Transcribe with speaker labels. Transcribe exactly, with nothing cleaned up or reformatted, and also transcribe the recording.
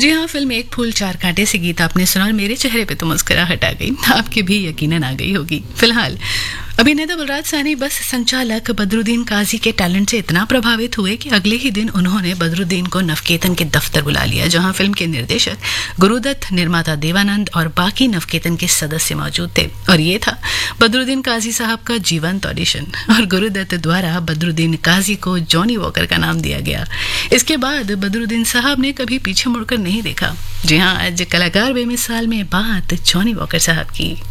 Speaker 1: जी हाँ, फिल्म एक फूल चार कांटे से गीत आपने सुना और मेरे चेहरे पे तो मुस्कुराहट आ गई, आपकी भी यकीनन आ गई होगी। फिलहाल अभिनेता बलराज साहनी बस संचालक बदरुद्दीन काजी के टैलेंट से इतना प्रभावित हुए कि अगले ही दिन उन्होंने बदरुद्दीन को नवकेतन के दफ्तर बुला लिया, जहां फिल्म के निर्देशक गुरुदत्त, निर्माता देवानंद और बाकी नवकेतन के सदस्य मौजूद थे। और ये था बदरुद्दीन काजी साहब का जीवंत ऑडिशन, और गुरुदत्त द्वारा बदरुद्दीन काजी को जॉनी वॉकर का नाम दिया गया। इसके बाद बदरुद्दीन साहब ने कभी पीछे मुड़कर नहीं देखा। जी हाँ, आज कलाकार बेमिसाल में बात जॉनी वॉकर साहब की।